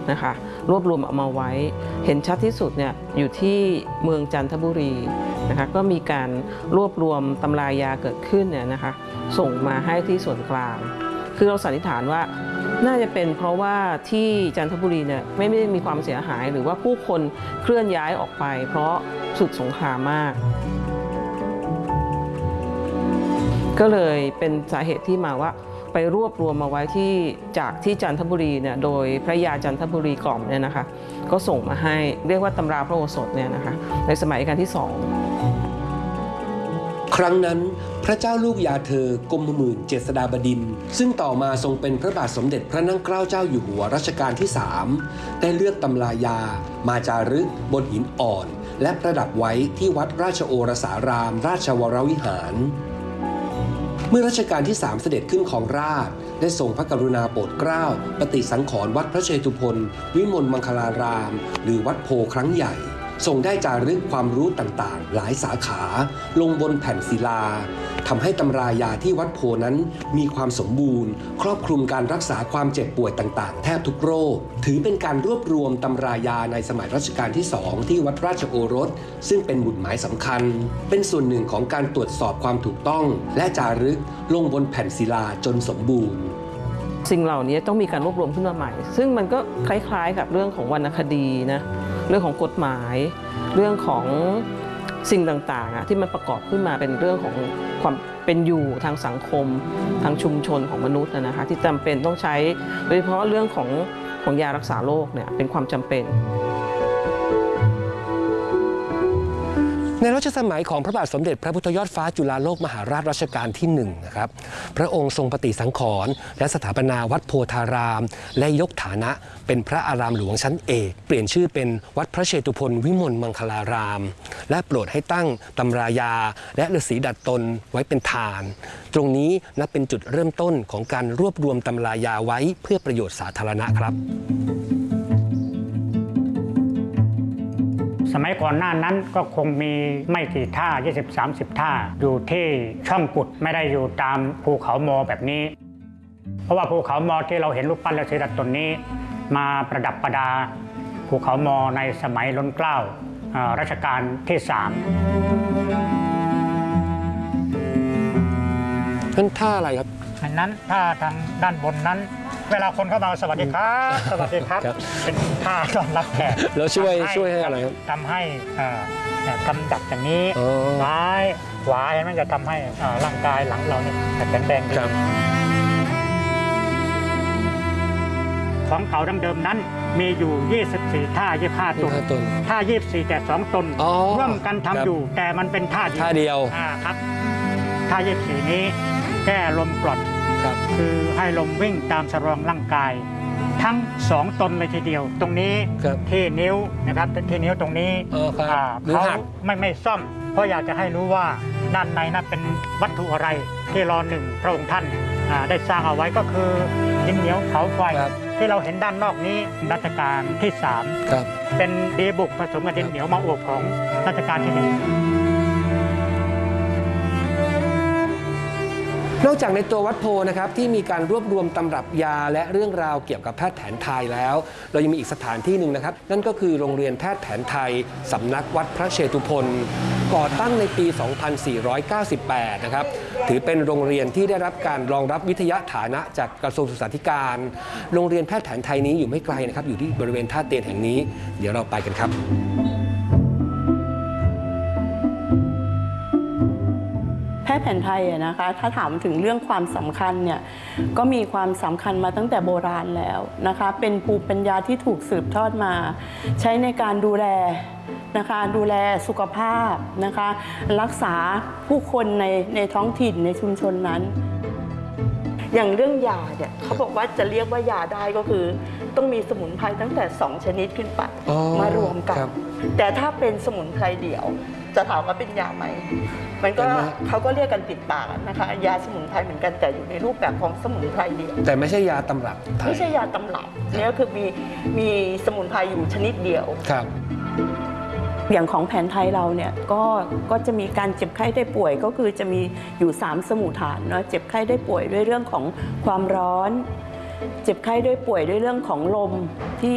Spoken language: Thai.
นะคะรวบรวมเอามาไว้เห็นชัดที่สุดเนี่ยอยู่ที่เมืองจันทบุรีนะคะก็มีการรวบรวมตำรายาเกิดขึ้นเนี่ยนะคะส่งมาให้ที่ส่วนกลางคือเราสันนิษฐานว่าน่าจะเป็นเพราะว่าที่จันทบุรีเนี่ยไม่ได้มีความเสียหายหรือว่าผู้คนเคลื่อนย้ายออกไปเพราะสุดสงครามมากก็เลยเป็นสาเหตุที่มาว่าไปรวบรวมมาไว้จากที่จันทบุรีเนี่ยโดยพระยาจันทบุรีกล่อมเนี่ยนะคะก็ส่งมาให้เรียกว่าตำราพระโอสถเนี่ยนะคะในสมัยรัชกาลที่2 ครั้งนั้นพระเจ้าลูกยาเธอกรมหมื่นเจษฎาบดินทร์ซึ่งต่อมาทรงเป็นพระบาทสมเด็จพระนั่งเกล้าเจ้าอยู่หัวรัชกาลที่3ได้เลือกตำรายามาจารึกบนหินอ่อนและประดับไว้ที่วัดราชโอรสารามราชวรวิหารเมื่อรัชกาลที่3เสด็จขึ้นครองราชย์ได้ทรงพระกรุณาโปรดเกล้าปฏิสังขรณ์วัดพระเชตุพนวิมลมังคลารามหรือวัดโพครั้งใหญ่ทรงได้จารึกความรู้ต่างๆหลายสาขาลงบนแผ่นศิลาทำให้ตำรายาที่วัดโพนั้นมีความสมบูรณ์ครอบคลุมการรักษาความเจ็บป่วยต่างๆแทบทุกโรคถือเป็นการรวบรวมตำรายาในสมัยรัชกาลที่2ที่วัดราชโอรสซึ่งเป็นหมุดหมายสำคัญเป็นส่วนหนึ่งของการตรวจสอบความถูกต้องและจารึกลงบนแผ่นศิลาจนสมบูรณ์สิ่งเหล่านี้ต้องมีการรวบรวมขึ้นมาใหม่ซึ่งมันก็คล้ายๆกับเรื่องของวรรณคดีนะเรื่องของกฎหมายเรื่องของสิ่งต่างๆที่มันประกอบขึ้นมาเป็นเรื่องของความเป็นอยู่ทางสังคมทางชุมชนของมนุษย์นะคะที่จำเป็นต้องใช้โดยเฉพาะเรื่องของยารักษาโรคเนี่ยเป็นความจำเป็นในรัชสมัยของพระบาทสมเด็จพระพุทธยอดฟ้าจุฬาโลกมหาราชรัชกาลที่1นะครับพระองค์ทรงปฏิสังขรณ์และสถาปนาวัดโพธารามและยกฐานะเป็นพระอารามหลวงชั้นเอกเปลี่ยนชื่อเป็นวัดพระเชตุพนวิมลมังคลารามและโปรดให้ตั้งตำรายาและฤาษีดัดตนไว้เป็นฐานตรงนี้นับเป็นจุดเริ่มต้นของการรวบรวมตำรายาไว้เพื่อประโยชน์สาธารณะครับสมัยก่อนหน้านั้นก็คงมีไม่กี่ท่า20-30 ท่าอยู่ที่ช่องกุดไม่ได้อยู่ตามภูเขามอแบบนี้เพราะว่าภูเขามอที่เราเห็นรูปปั้นฤาษีดัดตนนี้มาประดับประดาภูเขามอในสมัยล้นเกล้ารัชกาลที่3 นั่นท่าอะไรครับอันนั้นท่าทางด้านบนนั้นเวลาคนเข้ามาสวัสดีครับสวัสดีครับเป็นท่าต้อนรับแขกแล้วช่วยให้อะไรครับทำให้กำจัดอย่างนี้ซ้ายขวาเห็นมันจะทำให้ร่างกายหลังเราเนี่ยแข็งแรงดีของเขาดั้งเดิมนั้นมีอยู่24ท่า25 ตนท่า24แต่2 ตนร่วมกันทำอยู่แต่มันเป็นท่าเดียวครับท่า24นี้แก้ลมกรดคือให้ลมวิ่งตามสรองร่างกายทั้ง2 ตนเลยทีเดียวตรงนี้ที่นิ้วนะครับที่นิ้วตรงนี้เขาไม่ซ่อมเพราะอยากจะให้รู้ว่าด้านในนั้นเป็นวัตถุอะไรที่ร.1 พระองค์ท่านได้สร้างเอาไว้ก็คือดินเหนียวเผาไฟที่เราเห็นด้านนอกนี้รัชกาลที่3เป็นดีบุกผสมกับดินเหนียวมาอวบของรัชกาลที่1 นอกจากในตัววัดโพนะครับที่มีการรวบรวมตำรับยาและเรื่องราวเกี่ยวกับแพทย์แผนไทยแล้วเรายังมีอีกสถานที่หนึ่งนะครับนั่นก็คือโรงเรียนแพทย์แผนไทยสำนักวัดพระเชตุพนก่อตั้งในปี 2498 นะครับถือเป็นโรงเรียนที่ได้รับการรองรับวิทยาฐานะจากกระทรวงศึกษาธิการโรงเรียนแพทย์แผนไทยนี้อยู่ไม่ไกลนะครับอยู่ที่บริเวณท่าเตียนแห่งนี้เดี๋ยวเราไปกันครับแพทย์แผนไทยนะคะถ้าถามถึงเรื่องความสำคัญเนี่ยก็มีความสำคัญมาตั้งแต่โบราณแล้วนะคะเป็นภูมิปัญญาที่ถูกสืบทอดมาใช้ในการดูแลนะคะดูแลสุขภาพนะคะรักษาผู้คนในท้องถิ่นในชุมชนนั้นอย่างเรื่องยาเนี่ยเขาบอกว่าจะเรียกว่ายาได้ก็คือต้องมีสมุนไพรตั้งแต่2 ชนิดขึ้นไปมารวมกันแต่ถ้าเป็นสมุนไพรเดี่ยวจะถามว่าเป็นยาไหมมันก็เขาก็เรียกกันติดปากนะคะยาสมุนไพรเหมือนกันแต่อยู่ในรูปแบบของสมุนไพรเดียวแต่ไม่ใช่ยาตำรับไม่ใช่ยาตำรับนี่ก็คือมีสมุนไพรอยู่ชนิดเดียวครับอย่างของแผนไทยเราเนี่ยก็จะมีการเจ็บไข้ได้ป่วยก็คือจะมีอยู่3 สมุทฐานเนาะเจ็บไข้ได้ป่วยด้วยเรื่องของความร้อนเจ็บไข้ได้ป่วยด้วยเรื่องของลมที่